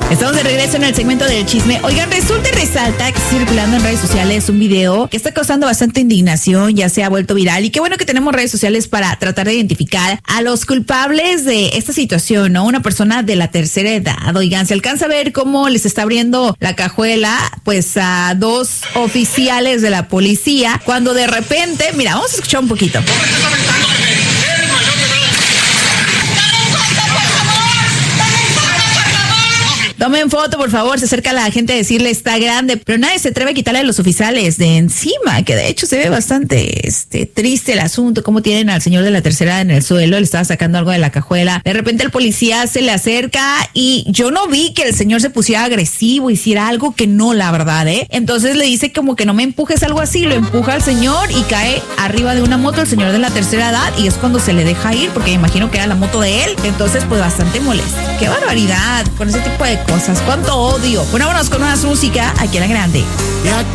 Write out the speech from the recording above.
Estamos de regreso en el segmento del chisme. Oigan, resulta y resalta que está circulando en redes sociales un video que está causando bastante indignación, ya se ha vuelto viral, y qué bueno que tenemos redes sociales para tratar de identificar a los culpables de esta situación, ¿no? Una persona de la tercera edad. Oigan, se alcanza a ver cómo les está abriendo la cajuela, pues, a dos oficiales de la policía, cuando de repente, mira, vamos a escuchar un poquito. Tomen foto, por favor. Se acerca la gente a decirle está grande, pero nadie se atreve a quitarle a los oficiales de encima, que de hecho se ve bastante triste el asunto, cómo tienen al señor de la tercera edad en el suelo, le estaba sacando algo de la cajuela. De repente el policía se le acerca y yo no vi que el señor se pusiera agresivo, hiciera algo que no, la verdad, Entonces le dice como que no me empujes, algo así, lo empuja al señor y cae arriba de una moto el señor de la tercera edad, y es cuando se le deja ir, porque me imagino que era la moto de él. Entonces, pues, bastante molesto. ¡Qué barbaridad! Con ese tipo de cosas. ¡Cuánto odio! Bueno, vámonos con más música aquí en La Grande. Ya